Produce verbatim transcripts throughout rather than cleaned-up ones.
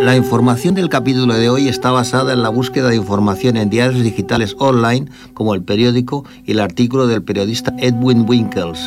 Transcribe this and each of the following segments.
La información del capítulo de hoy está basada en la búsqueda de información en diarios digitales online, como El Periódico y el artículo del periodista Edwin Winkels.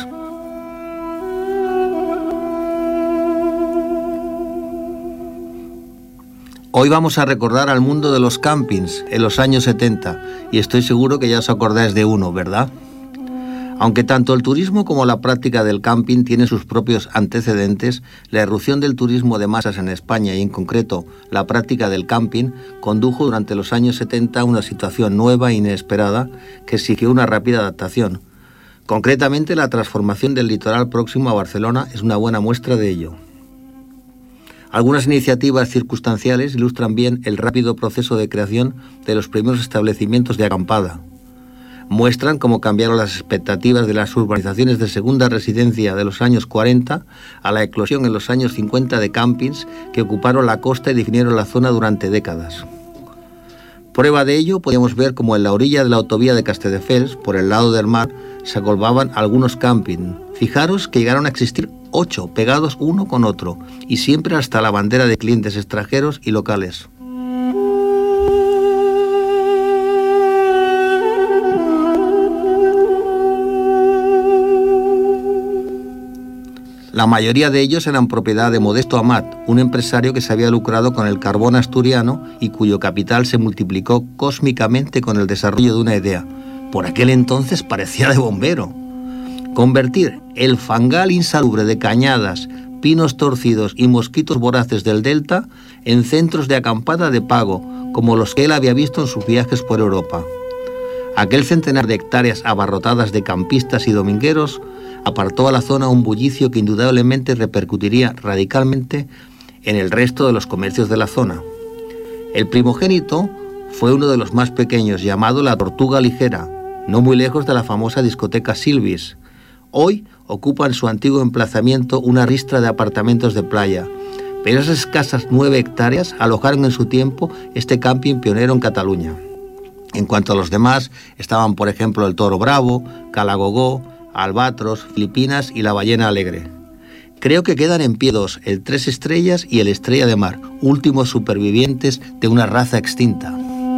Hoy vamos a recordar al mundo de los campings en los años setenta, y estoy seguro que ya os acordáis de uno, ¿verdad? Aunque tanto el turismo como la práctica del camping tiene sus propios antecedentes, la irrupción del turismo de masas en España y en concreto la práctica del camping condujo durante los años setenta a una situación nueva e inesperada que exigió una rápida adaptación. Concretamente, la transformación del litoral próximo a Barcelona es una buena muestra de ello. Algunas iniciativas circunstanciales ilustran bien el rápido proceso de creación de los primeros establecimientos de acampada. Muestran cómo cambiaron las expectativas de las urbanizaciones de segunda residencia de los años cuarenta a la eclosión en los años cincuenta de campings que ocuparon la costa y definieron la zona durante décadas. Prueba de ello podemos ver cómo en la orilla de la autovía de Castelldefels, por el lado del mar, se agolpaban algunos campings. Fijaros que llegaron a existir ocho, pegados uno con otro, y siempre hasta la bandera de clientes extranjeros y locales. La mayoría de ellos eran propiedad de Modesto Amat, un empresario que se había lucrado con el carbón asturiano y cuyo capital se multiplicó cósmicamente con el desarrollo de una idea. Por aquel entonces parecía de bombero. Convertir el fangal insalubre de cañadas, pinos torcidos y mosquitos voraces del delta en centros de acampada de pago, como los que él había visto en sus viajes por Europa. Aquel centenar de hectáreas abarrotadas de campistas y domingueros apartó a la zona un bullicio que indudablemente repercutiría radicalmente en el resto de los comercios de la zona. El primogénito fue uno de los más pequeños, llamado La Tortuga Ligera, no muy lejos de la famosa discoteca Silvis. Hoy ocupa en su antiguo emplazamiento una ristra de apartamentos de playa, pero esas escasas nueve hectáreas alojaron en su tiempo este camping pionero en Cataluña. En cuanto a los demás, estaban por ejemplo el Toro Bravo, Calagogó, Albatros, Filipinas y la Ballena Alegre. Creo que quedan en pie dos, el Tres Estrellas y el Estrella de Mar, últimos supervivientes de una raza extinta.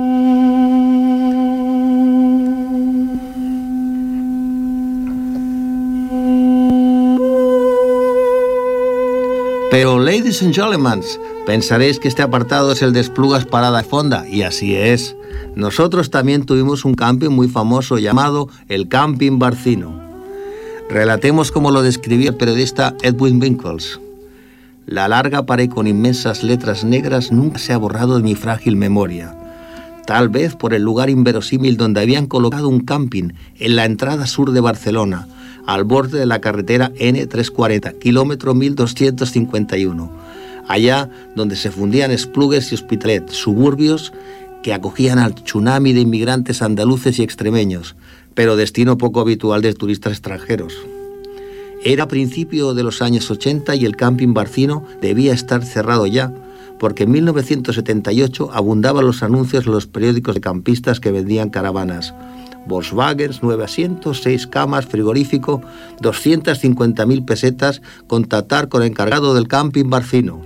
Pero, ladies and gentlemen, pensaréis que este apartado es el de Esplugas Parada Fonda, y así es. Nosotros también tuvimos un camping muy famoso llamado el Camping Barcino. Relatemos cómo lo describía el periodista Edwin Winkels. La larga pared con inmensas letras negras nunca se ha borrado de mi frágil memoria. Tal vez por el lugar inverosímil donde habían colocado un camping en la entrada sur de Barcelona, al borde de la carretera ene trescientos cuarenta, kilómetro mil doscientos cincuenta y uno. Allá donde se fundían Esplugues y Hospitalet, suburbios que acogían al tsunami de inmigrantes andaluces y extremeños, pero destino poco habitual de turistas extranjeros. Era a principio de los años ochenta y el camping Barcino debía estar cerrado ya, porque en mil novecientos setenta y ocho abundaban los anuncios en los periódicos de campistas que vendían caravanas. Volkswagen, nueve asientos, seis camas, frigorífico, doscientas cincuenta mil pesetas, contactar con el encargado del camping Barcino.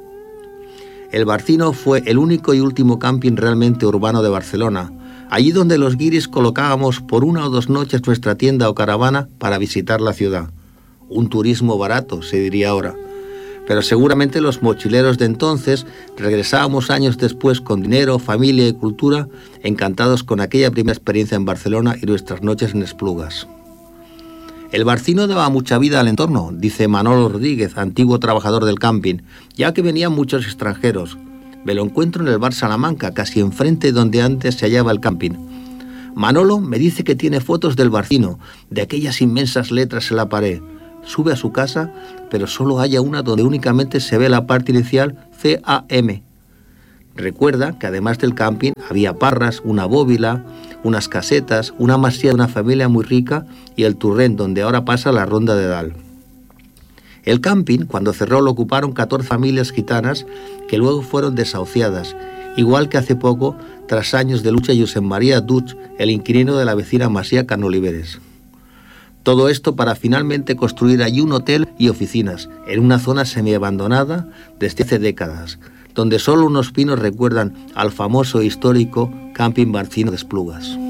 El Barcino fue el único y último camping realmente urbano de Barcelona, allí donde los guiris colocábamos por una o dos noches nuestra tienda o caravana para visitar la ciudad. Un turismo barato, se diría ahora. Pero seguramente los mochileros de entonces regresábamos años después con dinero, familia y cultura, encantados con aquella primera experiencia en Barcelona y nuestras noches en Esplugas. El Barcino daba mucha vida al entorno, dice Manolo Rodríguez, antiguo trabajador del camping, ya que venían muchos extranjeros. Me lo encuentro en el bar Salamanca, casi enfrente donde antes se hallaba el camping. Manolo me dice que tiene fotos del Barcino, de aquellas inmensas letras en la pared. Sube a su casa, pero solo halla una donde únicamente se ve la parte inicial ce a eme. Recuerda que además del camping había parras, una bóvila, unas casetas, una masía de una familia muy rica y el Turrent, donde ahora pasa la Ronda de Dalt. El camping, cuando cerró, lo ocuparon catorce familias gitanas que luego fueron desahuciadas, igual que hace poco, tras años de lucha, Josep María Duch, el inquilino de la vecina masía Can Oliveres. Todo esto para finalmente construir allí un hotel y oficinas, en una zona semiabandonada desde hace décadas, donde solo unos pinos recuerdan al famoso e histórico Camping Barcino de Esplugas.